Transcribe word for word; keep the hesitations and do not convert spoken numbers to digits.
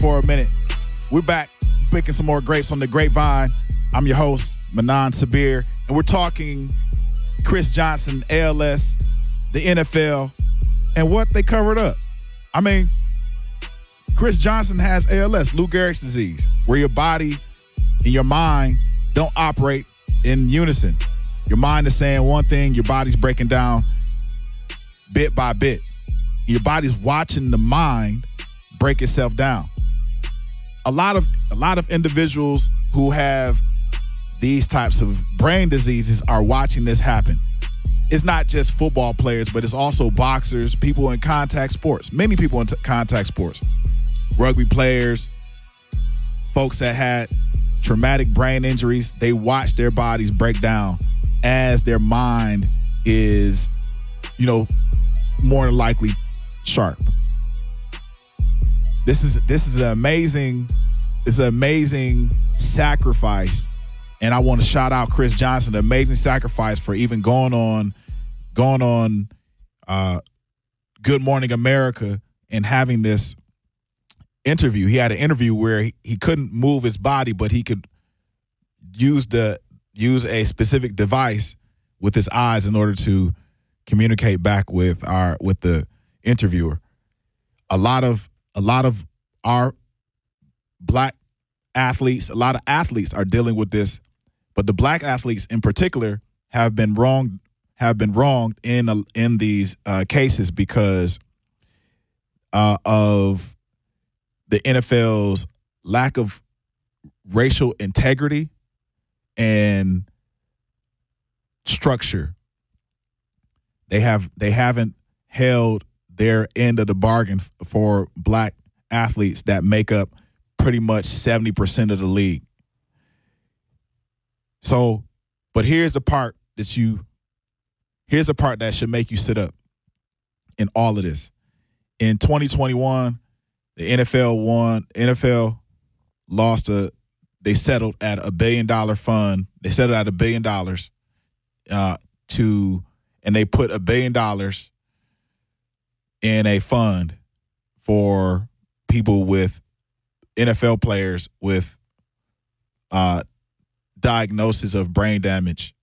for a minute. We're back picking some more grapes on the grapevine. I'm your host, Manan Sabir, and we're talking Chris Johnson, A L S, the N F L, and what they covered up. I mean, Chris Johnson has A L S, Lou Gehrig's disease, where your body and your mind don't operate in unison. Your mind is saying one thing, your body's breaking down bit by bit. Your body's watching the mind break itself down. A lot of a lot of individuals who have these types of brain diseases are watching this happen. It's not just football players, but it's also boxers, people in contact sports, many people in t- contact sports, rugby players, folks that had traumatic brain injuries. They watch their bodies break down as their mind is, you know, more than likely sharp. This is this is an amazing, it's an amazing sacrifice, and I want to shout out Chris Johnson, an amazing sacrifice for even going on, going on, uh, Good Morning America and having this interview. He had an interview where he, he couldn't move his body, but he could use the use a specific device with his eyes in order to communicate back with our with the interviewer. A lot of a lot of our black athletes, a lot of athletes are dealing with this, but the black athletes in particular have been wronged have been wronged in uh, in these uh, cases because uh, of the N F L's lack of racial integrity and structure. They have they haven't held their end of the bargain for black athletes that make up pretty much seventy percent of the league. So, but here's the part that you, here's the part that should make you sit up in all of this. In twenty twenty-one, the N F L won, N F L lost a, they settled at a billion dollar fund. They settled at a billion dollars uh, to, and they put a billion dollars in a fund for people with N F L players with uh, diagnosis of brain damage